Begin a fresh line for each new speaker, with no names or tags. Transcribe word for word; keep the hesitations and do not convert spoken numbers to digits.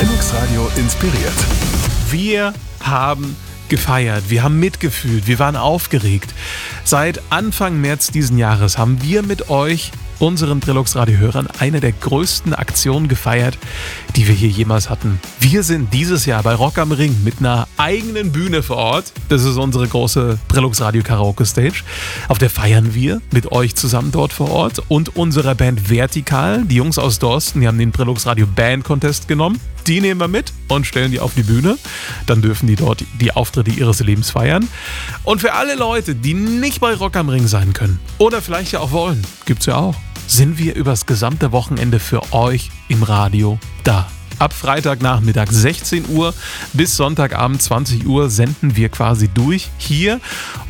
Trilux Radio inspiriert.
Wir haben gefeiert, wir haben mitgefühlt, wir waren aufgeregt. Seit Anfang März diesen Jahres haben wir mit euch, unseren Trilux Radio-Hörern, eine der größten Aktionen gefeiert, die wir hier jemals hatten. Wir sind dieses Jahr bei Rock am Ring mit einer eigenen Bühne vor Ort. Das ist unsere große Trilux Radio Karaoke Stage. Auf der feiern wir mit euch zusammen dort vor Ort und unserer Band Vertikal. Die Jungs aus Dorsten, die haben den Trilux Radio Band Contest genommen. Die nehmen wir mit und stellen die auf die Bühne. Dann dürfen die dort die Auftritte ihres Lebens feiern. Und für alle Leute, die nicht bei Rock am Ring sein können oder vielleicht ja auch wollen, gibt's ja auch, sind wir übers gesamte Wochenende für euch im Radio da. Ab Freitagnachmittag sechzehn Uhr bis Sonntagabend zwanzig Uhr senden wir quasi durch hier